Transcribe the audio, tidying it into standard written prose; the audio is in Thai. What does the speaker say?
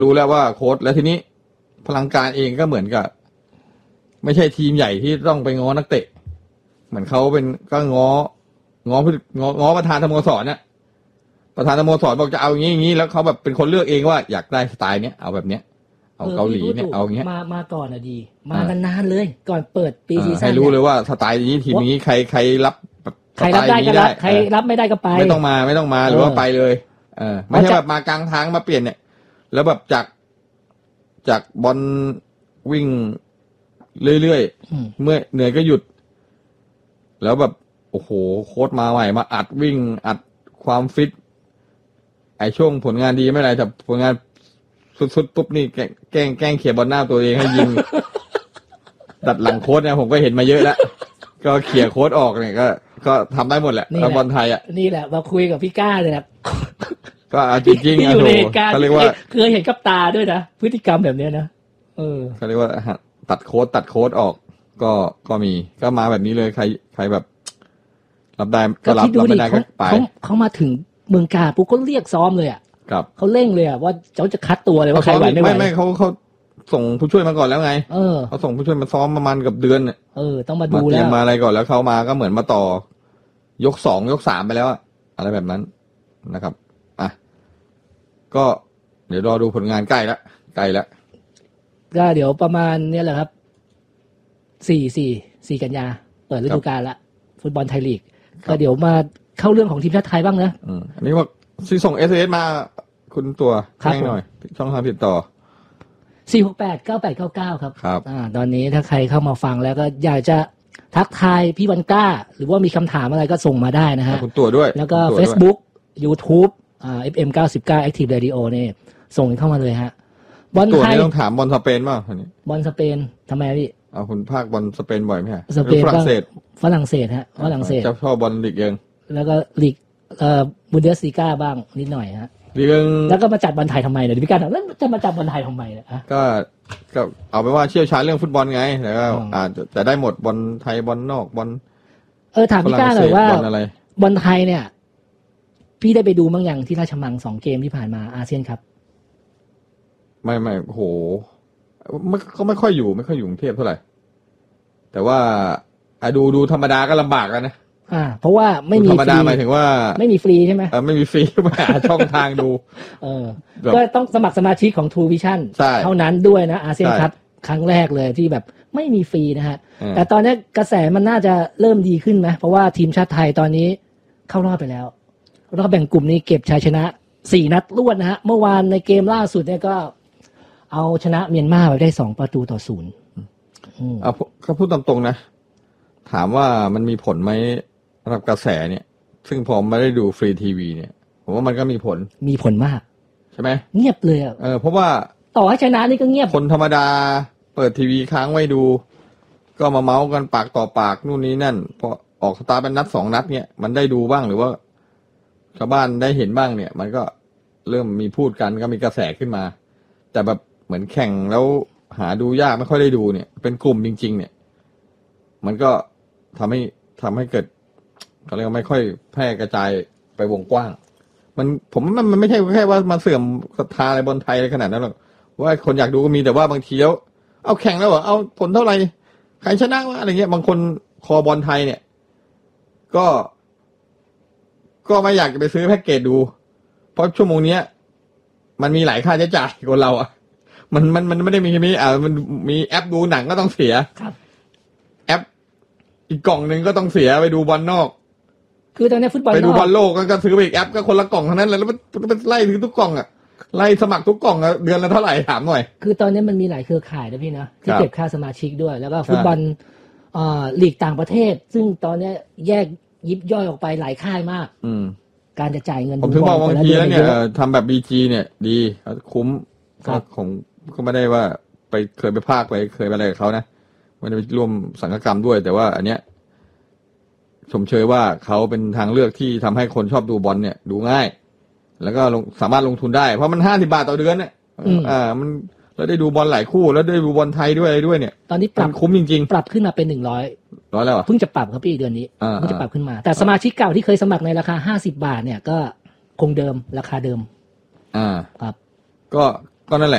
รู้แล้วว่าโค้ชแล้วทีนี้พลังการเองก็เหมือนกับไม่ใช่ทีมใหญ่ที่ต้องไปง้อนักเตะเหมือนเขาเป็นก็ง้อประธานสโมสรเนี่ยประธานสโมสรบอกจะเอาอย่างนี้แล้วเขาแบบเป็นคนเลือกเองว่าอยากได้สไตล์เนี้ยเอาแบบเนี้ยเอาเกาหลีเนี่ยเอาอย่างเงี้ยมาก่อนอะดีมานานๆเลยก่อนเปิดปีซีซั่นให้รู้เลยว่าสไตล์นี้ทีมนี้ใครรับใครรับได้ก็รับใครรับไม่ได้ก็ไปไม่ต้องมาหรือว่าไปเลยไม่ใช่แบบมากลางทางมาเปลี่ยนเนี่ยแล้วแบบจากบอลวิ่งเรื่อยๆเมื่อเหนื่อยก็หยุดแล้วแบบโอ้โหโค้ชมาใหม่มาอัดวิ่งอัดความฟิตไอช่วงผลงานดีไม่ไรแต่ผลงานสุดปุ๊บนี่แกล้งเขี่ยบอลหน้าตัวเองให้ยิง ดัดหลังโค้ชเนี่ยผมก็เห็นมาเยอะแล้วก็เขี่ยโค้ชออกเนี่ยก็ทำได้หมดแหละแล้วบอลไทยอ่ะนี่แหละมาคุยกับพี่ก้าเลยนะก็จริงๆอยู่ในเหตุการณ์เคยเห็นกับตาด้วยนะพฤติกรรมแบบนี้นะเขาเรียกว่าตัดโค้ดออกก็มีก็มาแบบนี้เลยใครแบบรับได้ก็รับไม่ได้ก็ไปเขามาถึงเมืองกาปุ๊บก็เรียกซ้อมเลยอ่ะเขาเร่งเลยอ่ะว่าเขาจะคัดตัวเลยว่าใครไหวไม่ไหวไม่เขาส่งผู้ช่วยมาก่อนแล้วไงเขาส่งผู้ช่วยมาซ้อมประมาณกับเดือนเนี่ยต้องมาดูแล้วมาอะไรก่อนแล้วเขามาก็เหมือนมาต่อยก2ยก3ไปแล้วอะไรแบบนั้นนะครับก็เดี๋ยวรอดูผลงานใกล้แล้วก็เดี๋ยวประมาณนี้แหละครับ4 กันยาเปิดฤดูกาลละฟุตบอลไทยลีกก็เดี๋ยวมาเข้าเรื่องของทีมชาติไทยบ้างนะอันนี้ว่าที่ส่ง SMS มาคุณตัวแจ้งหน่อยช่องทางติดต่อ 4689899ครับตอนนี้ถ้าใครเข้ามาฟังแล้วก็อยากจะทักทายพี่วันก้าหรือว่ามีคำถามอะไรก็ส่งมาได้นะฮะคุณตัวด้วยแล้วก็ Facebook YouTube FM 99 Active Radio นี่ส่งเข้ามาเลยฮะบอลไทยต้องถามบอลสเปนป่ะอันนี้บอลสเปนทำไมพี่เอาคุณภาคบอลสเปนบ่อยไหมฮะฝรั่งเศสฮะฝรั่งเศสจะชอบบอลลีกเองแล้วก็ลีกบุนเดสลีกาบ้างนิดหน่อยฮะลีกแล้วก็มาจัดบอลไทยทำไมเนี่ยพี่การถามแล้วจะมาจัดบอลไทยทำไมเนี่ยก็เอาไปว่าเชี่ยวชาญเรื่องฟุตบอลไงแต่ก็จะได้หมดบอลไทยบอลนอกบอลถามพี่การหน่อยว่าบอลไทยเนี่ยพี่ได้ไปดูบ้างอย่างที่ราชมัง2 เกมที่ผ่านมาอาเซียนครับไม่โหก็ไม่ค่อยอยู่กรุงเทพเท่าไหร่แต่ว่าดูธรรมดาก็ลำบากกันนะเพราะว่าไม่มีธรรมดาหมายถึงว่าไม่มีฟรีใช่ไหมไม่มีฟรีมาหาช่องทางดูก็ต้องสมัครสมาชิกของ True Vision เท่านั้นด้วยนะอาเซียนครับครั้งแรกเลยที่แบบไม่มีฟรีนะฮะแต่ตอนนี้กระแสมันน่าจะเริ่มดีขึ้นไหมเพราะว่าทีมชาติไทยตอนนี้เข้ารอบไปแล้วรอบแบ่งกลุ่มนี้เก็บชัยชนะ4 นัดรวดนะฮะเมื่อวานในเกมล่าสุดเนี่ยก็เอาชนะเมียนมาไปได้2-0 เขาพูดตามตรงนะถามว่ามันมีผลไหมสำหรับกระแสเนี่ยซึ่งพอไม่ได้ดูฟรีทีวีเนี่ยผมว่ามันก็มีผลมากใช่ไหมเงียบเลยเพราะว่าต่อให้ชนะนี่ก็เงียบคนธรรมดาเปิดทีวีค้างไว้ดูก็มาเมาส์กันปากต่อปากนู่นนี่นั่นพอออกสตาร์เป็นนัด2 นัดเนี่ยมันได้ดูบ้างหรือว่าชาวบ้านได้เห็นบ้างเนี่ยมันก็เริ่มมีพูดกันก็มีกระแสขึ้นมาแต่แบบเหมือนแข่งแล้วหาดูยากไม่ค่อยได้ดูเนี่ยเป็นกลุ่มจริงๆเนี่ยมันก็ทำให้เกิดเขาเรียกว่าไม่ค่อยแพร่กระจายไปวงกว้างมันไม่ใช่แค่ว่ามาเสื่อมศรัทธาอะไรบอลไทยอะไรขนาดนั้นหรอกว่าคนอยากดูก็มีแต่ว่าบางทีแล้วเอาแข่งแล้วเหรอเอาผลเท่าไหร่ใครชนะวะอะไรเงี้ยบางคนคอบอลไทยเนี่ยก็ไม่อยากจะไปซื้อแพ็กเกจดูเพราะชั่วโมงนี้มันมีหลายค่าใช้จ่ายคนเรามันไม่ได้มีแค่นี้มันมีแอปดูหนังก็ต้องเสียแอปอีกกล่องนึงก็ต้องเสียไปดูบอลนอกคือตอนนี้ฟุตบอลไปดูบอลโลกก็ซื้อไปอีกแอปก็คนละกล่องเท่านั้นแล้วมันไล่ถึงทุกกล่องไล่สมัครทุกกล่องเดือนละเท่าไหร่ถามหน่อยคือตอนนี้มันมีหลายเครือข่ายนะพี่นะที่เก็บค่าสมาชิกด้วยแล้วก็ฟุตบอลลีกต่างประเทศซึ่งตอนนี้แยกยิบย่อยออกไปหลายค่ายมากการจะจ่ายเงินผมถึงบอกบางทีแล้วเนี่ยทำแบบ BG เนี่ยดีคุ้มก็ไม่ได้ว่าเคยไปภาคไปเคยไปอะไรกับเขานะไม่ได้ไปร่วมสังฆกรรมด้วยแต่ว่าอันเนี้ยชมเชยว่าเขาเป็นทางเลือกที่ทำให้คนชอบดูบอลเนี่ยดูง่ายแล้วก็สามารถลงทุนได้เพราะมัน50 บาทต่อเดือนเนี่ยมันแล้วได้ดูบอลหลายคู่แล้วได้ดูบอลไทยด้วยอะไรด้วยเนี่ยตอนนี้ปรับคุ้มจริงๆปรับขึ้นมาเป็น100 แล้วเพิ่งจะปรับครับพี่เดือนนี้เพิ่งจะปรับขึ้นมาแต่สมาชิกเก่าที่เคยสมัครในราคา50 บาทเนี่ยก็คงเดิมราคาเดิมครับก็นั่นแหละ